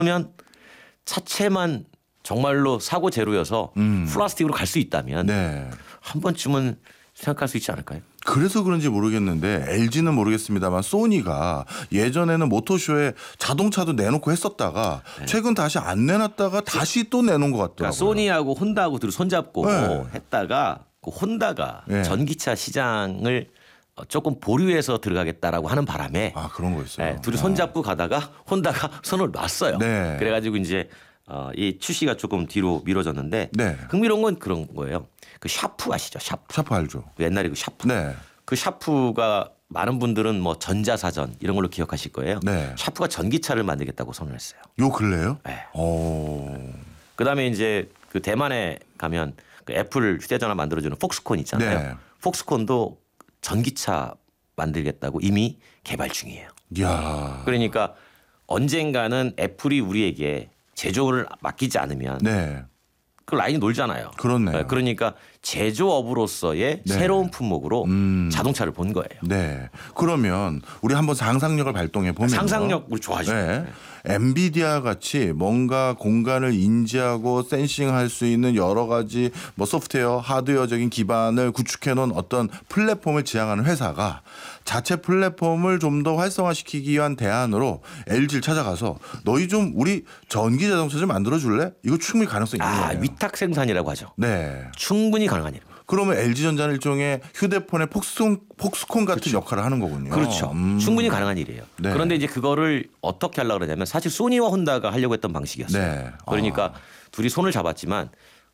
그러면 차체만 정말로 사고 제로여서 플라스틱으로 갈 수 있다면 네. 한 번쯤은 생각할 수 있지 않을까요? 그래서 그런지 모르겠는데 LG는 모르겠습니다만 소니가 예전에는 모터쇼에 자동차도 내놓고 했었다가 최근 다시 안 내놨다가 다시 또 내놓은 것 같더라고요. 그러니까 소니하고 혼다하고 둘이 손잡고 네. 했다가 그 혼다가 네. 전기차 시장을 조금 보류해서 들어가겠다라고 하는 바람에 아 그런 거 있어요. 둘이 손잡고 가다가 혼다가 손을 놨어요. 네. 그래가지고 이제 이 출시가 조금 뒤로 미뤄졌는데 네. 흥미로운 건 그런 거예요. 그 샤프 아시죠? 샤프. 샤프 알죠? 옛날에 그 샤프. 네. 그 샤프가 많은 분들은 뭐 전자사전 이런 걸로 기억하실 거예요. 네. 샤프가 전기차를 만들겠다고 선언했어요. 요 근래요? 네. 오. 그다음에 이제 그 대만에 가면 그 애플 휴대전화 만들어주는 폭스콘 있잖아요. 네. 폭스콘도 전기차 만들겠다고 이미 개발 중이에요. 이야. 그러니까 언젠가는 애플이 우리에게 제조를 맡기지 않으면 네. 그 라인이 놀잖아요. 그렇네요. 그러니까 제조업으로서의 네. 새로운 품목으로 자동차를 본 거예요. 네. 그러면 우리 한번 상상력을 발동해 보면 상상력 우리 좋아하죠. 네. 엔비디아 같이 뭔가 공간을 인지하고 센싱할 수 있는 여러 가지 뭐 소프트웨어, 하드웨어적인 기반을 구축해 놓은 어떤 플랫폼을 지향하는 회사가 자체 플랫폼을 좀 더 활성화시키기 위한 대안으로 LG를 찾아가서 너희 좀 우리 전기 자동차 좀 만들어 줄래? 이거 충분히 가능성이 있는 거예요. 위탁 생산이라고 하죠. 네. 충분히 가능한 일. 그러면 LG전자는 일종의 휴대폰의 폭스콘 같은 그렇죠. 역할을 하는 거군요. 그렇죠. 충분히 가능한 일이에요. 네. 그런데 이제 그거를 어떻게 하려고 그러냐면 사실 소니와 혼다가 하려고 했던 방식이었어요. 네. 그러니까 둘이 손을 잡았지만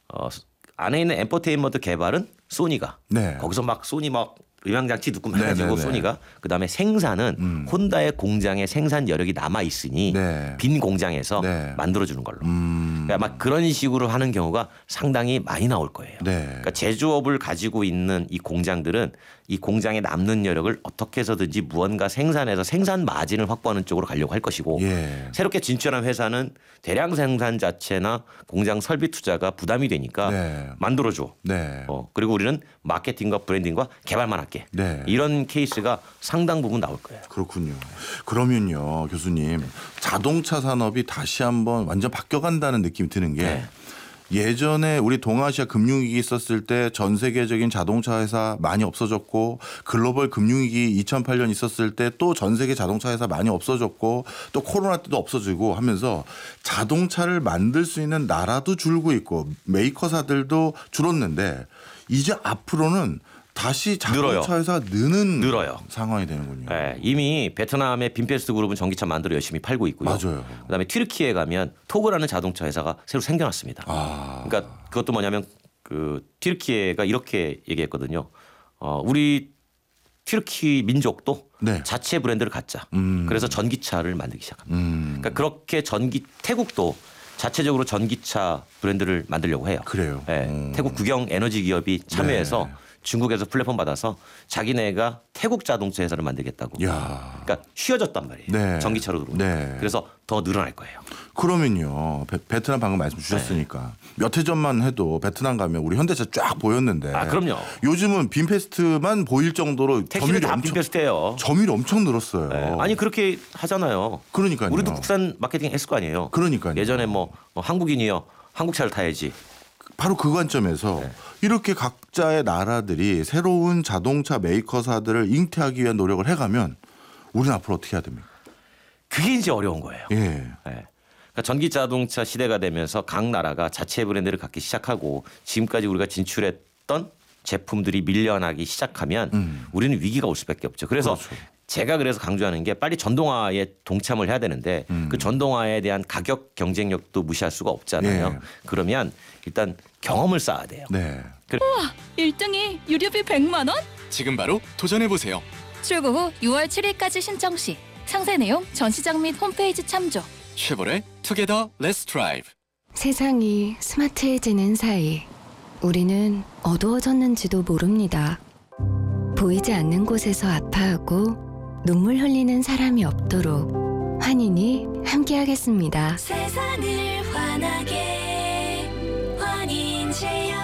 안에 있는 엔터테인먼트 개발은 소니가 네. 거기서 막 소니 막 음향장치 넣고 막 해가지고 네네네. 소니가 그다음에 생산은 혼다의 공장에 생산 여력이 남아 있으니 네. 빈 공장에서 네. 만들어주는 걸로. 그러니까 막 그런 식으로 하는 경우가 상당히 많이 나올 거예요. 네. 그러니까 제조업을 가지고 있는 이 공장들은 이 공장에 남는 여력을 어떻게 해서든지 무언가 생산해서 생산 마진을 확보하는 쪽으로 가려고 할 것이고 예. 새롭게 진출한 회사는 대량 생산 자체나 공장 설비 투자가 부담이 되니까 네. 만들어줘. 네. 그리고 우리는 마케팅과 브랜딩과 개발만 할게. 네. 이런 케이스가 상당 부분 나올 거예요. 그렇군요. 그러면요, 교수님, 자동차 산업이 다시 한번 완전 바뀌어간다는 느낌이 드는 게 네. 예전에 우리 동아시아 금융위기 있었을 때 전 세계적인 자동차 회사 많이 없어졌고 글로벌 금융위기 2008년 있었을 때 또 전 세계 자동차 회사 많이 없어졌고 또 코로나 때도 없어지고 하면서 자동차를 만들 수 있는 나라도 줄고 있고 메이커사들도 줄었는데 이제 앞으로는 다시 자동차 회사가 늘어요. 상황이 되는군요. 네, 이미 베트남의 빈페스트 그룹은 전기차 만들어 열심히 팔고 있고요. 맞아요. 그다음에 튀르키예 가면 토그라는 자동차 회사가 새로 생겨났습니다. 그러니까 그것도 뭐냐면 그 튀르키예가 이렇게 얘기했거든요. 우리 튀르키 민족도 네. 자체 브랜드를 갖자. 그래서 전기차를 만들기 시작합니다. 그러니까 그렇게 태국도 자체적으로 전기차 브랜드를 만들려고 해요. 그래요. 네, 태국 국영 에너지 기업이 참여해서 네. 중국에서 플랫폼 받아서 자기네가 태국 자동차 회사를 만들겠다고. 야. 그러니까 쉬어졌단 말이에요. 네. 전기차로 들어오니까. 네. 그래서 더 늘어날 거예요. 그러면요. 베트남 방금 말씀 주셨으니까 몇 해 전만 해도 베트남 가면 우리 현대차 쫙 보였는데 그럼요. 요즘은 빈페스트만 보일 정도로 택시는 다 빈페스트예요. 점유율이 엄청 늘었어요. 네. 아니 그렇게 하잖아요. 그러니까요. 우리도 국산 마케팅 했을 거 아니에요. 그러니까요. 예전에 뭐 한국인이요. 한국차를 타야지. 바로 그 관점에서 이렇게 각자의 나라들이 새로운 자동차 메이커사들을 잉태하기 위한 노력을 해가면 우리는 앞으로 어떻게 해야 됩니까? 그게 이제 어려운 거예요. 예. 네. 그러니까 전기 자동차 시대가 되면서 각 나라가 자체 브랜드를 갖기 시작하고 지금까지 우리가 진출했던 제품들이 밀려나기 시작하면 우리는 위기가 올 수밖에 없죠. 그래서 그렇죠. 제가 그래서 강조하는 게 빨리 전동화에 동참을 해야 되는데 그 전동화에 대한 가격 경쟁력도 무시할 수가 없잖아요. 예. 그러면 일단 경험을 쌓아야 돼요. 네. 1등이 유료비 100만 원? 지금 바로 도전해보세요. 출고 후 6월 7일까지 신청 시 상세 내용 전시장 및 홈페이지 참조. 쉐보레 투게더 렛츠 드라이브. 세상이 스마트해지는 사이 우리는 어두워졌는지도 모릅니다. 보이지 않는 곳에서 아파하고 눈물 흘리는 사람이 없도록 환인이 함께하겠습니다. 세상을 환하게 환인제약.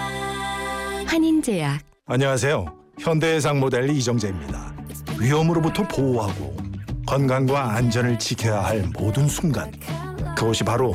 환인제약. 안녕하세요. 현대해상 모델 이정재입니다. 위험으로부터 보호하고 건강과 안전을 지켜야 할 모든 순간, 그 그것이 바로